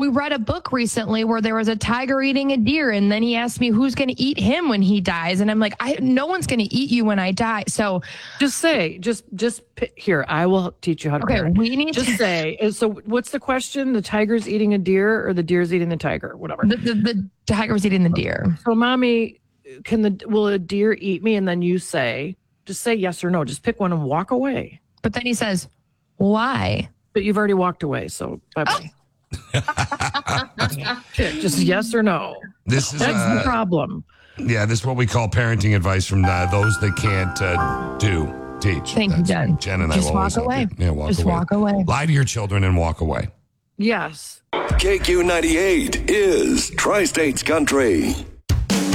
we read a book recently where there was a tiger eating a deer, and then he asked me who's going to eat him when he dies, and I'm like, no one's going to eat you when I die. So just say, here, I will teach you how to parent. We need to say. So what's the question? The tiger's eating a deer, or the deer's eating the tiger? Whatever. The tiger's eating the deer. So, mommy, will a deer eat me? And then you just say yes or no. Just pick one and walk away. But then he says, why? But you've already walked away, so bye-bye. Just yes or no. That's the problem. Yeah, this is what we call parenting advice from those that can't teach. Thank you, Jen. Jen and just I will walk away. Yeah, walk away. Lie to your children and walk away. Yes. KQ98 is Tri-States Country.